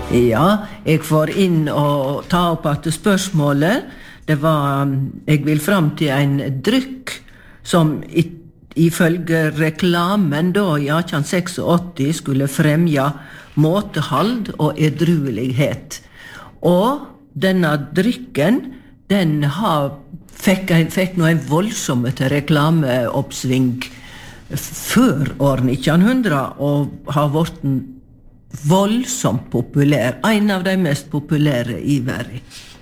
Ja, jeg får inn og ta opp at spørsmålet, det var, jeg vil frem til en drykk som ifølge reklamen da i 1886 skulle fremja måtehald og edruelighet. Og denne drykken, den fikk nå en voldsomt reklameoppsving før år 1900 og har vært voldsomt populær, en av de mest populære i verden.